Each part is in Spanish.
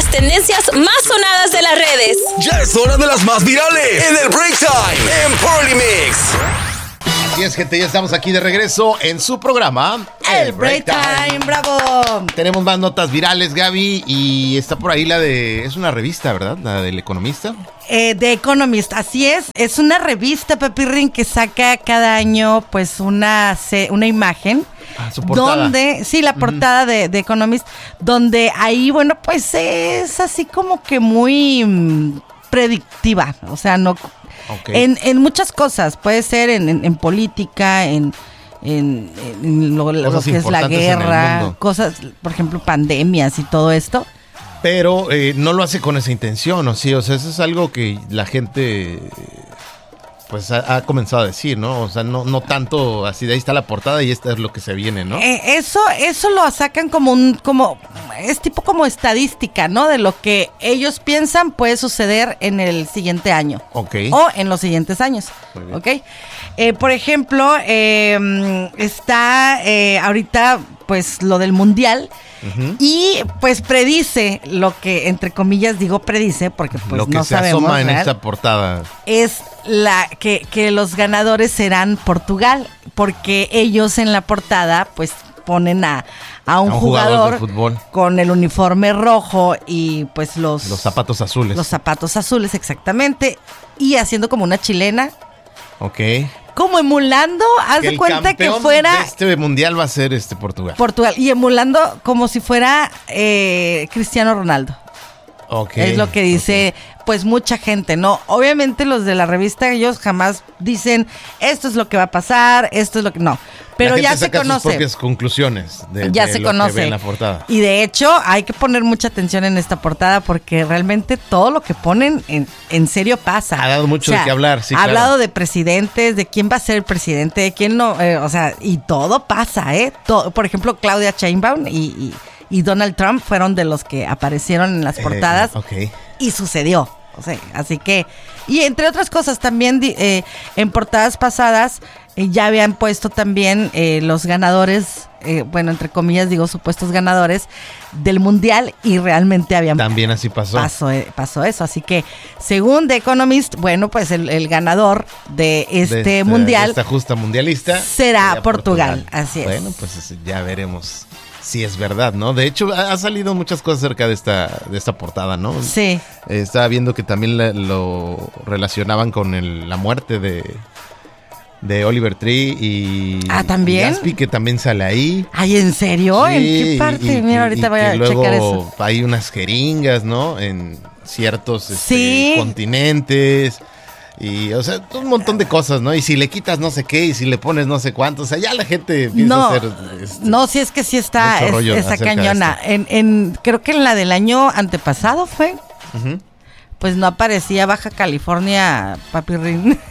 tendencias más sonadas de las redes. Ya es hora de las más virales en el Break Time en Party Mix. Así es, gente, ya estamos aquí de regreso en su programa El Break Time, bravo. Tenemos más notas virales, Gaby, y está por ahí la de... Es una revista, ¿verdad? La del Economista. The Economist, así es. Es una revista, Papirrín, que saca cada año pues una imagen. Su portada. Donde, sí, la portada de Economist, donde ahí, bueno, pues es así como que muy predictiva. O sea, no... Okay. En muchas cosas, puede ser en política, en lo que es la guerra, cosas, por ejemplo, pandemias y todo esto. Pero no lo hace con esa intención, ¿o sí? O sea, eso es algo que la gente pues ha comenzado a decir, ¿no? O sea, no tanto así de ahí está la portada y esto es lo que se viene, ¿no? Eso lo sacan es tipo como estadística, ¿no? De lo que ellos piensan puede suceder en el siguiente año. Ok. O en los siguientes años. Ok. Por ejemplo, está ahorita pues lo del Mundial. Uh-huh. Y pues predice lo que, entre comillas, digo predice, porque pues lo que no se sabemos. Asoma en esta portada es que los ganadores serán Portugal, porque ellos en la portada pues ponen a un jugador de fútbol con el uniforme rojo y pues los zapatos azules. Los zapatos azules, exactamente, y haciendo como una chilena. Ok. Como emulando, haz de cuenta que fuera... De este mundial va a ser Portugal. Portugal, y emulando como si fuera Cristiano Ronaldo. Okay, es lo que dice, pues mucha gente, ¿no? Obviamente los de la revista, ellos jamás dicen, esto es lo que va a pasar, esto es lo que... No, pero ya se conoce. Sus propias conclusiones ya se conoce. Que ve en la portada. Y de hecho, hay que poner mucha atención en esta portada porque realmente todo lo que ponen en serio pasa. Ha dado mucho de qué hablar, sí, ha hablado de presidentes, de quién va a ser el presidente, de quién no, o sea, y todo pasa, ¿eh? Todo, por ejemplo, Claudia Sheinbaum y Donald Trump fueron de los que aparecieron en las portadas y sucedió. O sea, así que, y entre otras cosas también en portadas pasadas ya habían puesto también los ganadores, bueno, entre comillas digo supuestos ganadores del Mundial y realmente habían... También así pasó. Pasó eso, así que según The Economist, bueno, pues el ganador de este Mundial... De esta justa mundialista será Portugal, así es. Bueno, pues ya veremos si es verdad, ¿no? De hecho, ha salido muchas cosas acerca de esta portada, ¿no? Sí. Estaba viendo que también lo relacionaban con la muerte de Oliver Tree y... ¿también? Y Gatsby, que también sale ahí. Ay, ¿en serio? Sí, ¿en qué parte? Mira, ahorita voy a checar eso. Hay unas jeringas, ¿no? En ciertos ¿sí? continentes. Y, o sea, un montón de cosas, ¿no? Y si le quitas no sé qué, y si le pones no sé cuánto, o sea, ya la gente empieza a hacer... no, si es que sí está esa cañona. Creo que en la del año antepasado fue. Uh-huh. Pues no aparecía Baja California, Papirrín.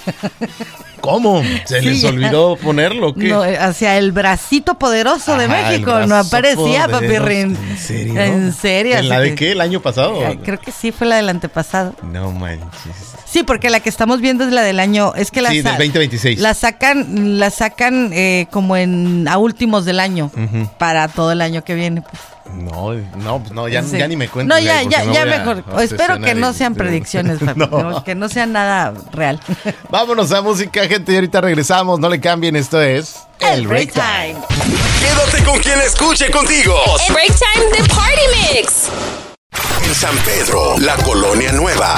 ¿Cómo? ¿Se les olvidó ponerlo? ¿Qué? No, hacia el bracito poderoso de México no aparecía, Papirrín. ¿En serio? ¿En serio? ¿En la de qué? ¿El año pasado? Creo que sí, fue la del antepasado. No manches. Sí, porque la que estamos viendo es la del año, es que del 2026. La sacan como a últimos del año, uh-huh, para todo el año que viene, pues. No, ya ni me cuentes. No, ya mejor. Espero que no sean predicciones, Papi, que no sea nada real. Vámonos a música, gente, y ahorita regresamos. No le cambien, esto es El Break Time. Quédate con quien escuche contigo. El Break Time de Party Mix. En San Pedro, la Colonia Nueva,